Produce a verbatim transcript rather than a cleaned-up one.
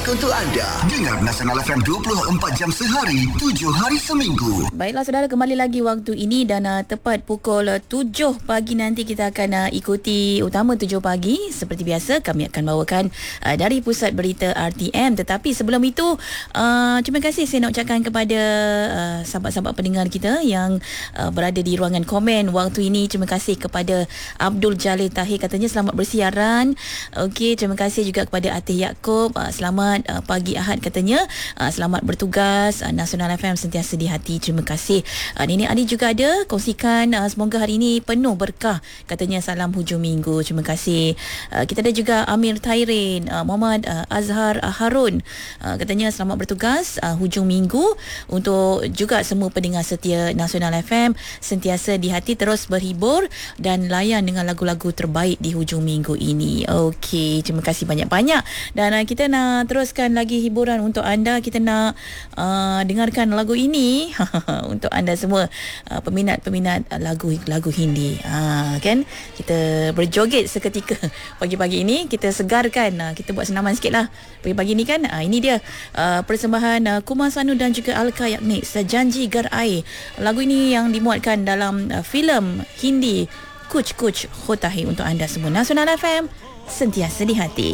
Untuk anda, dengar Nasional F M dua puluh empat jam sehari, tujuh hari seminggu. Baiklah saudara, kembali lagi waktu ini dan uh, tepat pukul uh, tujuh pagi nanti kita akan uh, ikuti Utama tujuh pagi. Seperti biasa, kami akan bawakan uh, dari Pusat Berita R T M. Tetapi sebelum itu, uh, terima kasih saya nak ucapkan kepada uh, sahabat-sahabat pendengar kita yang uh, berada di ruangan komen waktu ini. Terima kasih kepada Abdul Jalil Tahir, katanya selamat bersiaran. Okey, terima kasih juga kepada Atih Yaakob, uh, selamat Uh, pagi Ahad katanya, uh, selamat bertugas. uh, Nasional F M sentiasa di hati. Terima kasih. uh, Nenek Ali juga ada kongsikan, uh, semoga hari ini penuh berkah, katanya salam hujung minggu. Terima kasih. uh, Kita ada juga Amir Thairin, uh, Muhammad uh, Azhar uh, Harun, uh, katanya selamat bertugas uh, hujung minggu. Untuk juga semua pendengar setia Nasional F M, sentiasa di hati, terus berhibur dan layan dengan lagu-lagu terbaik di hujung minggu ini. Okey, terima kasih banyak-banyak. Dan uh, kita nak terus teruskan lagi hiburan untuk anda. Kita nak uh, dengarkan lagu ini untuk anda semua, uh, peminat-peminat lagu-lagu Hindi. Uh, kan? Kita berjoget seketika pagi-pagi ini. Kita segarkan, uh, kita buat senaman sikit lah pagi-pagi ini kan. Uh, ini dia uh, persembahan uh, Kumar Sanu dan juga Alka Yagnik, Janji Gar Air. Lagu ini yang dimuatkan dalam uh, filem Hindi Kuch Kuch Hota Hai untuk anda semua. Nasional F M, sentiasa di hati.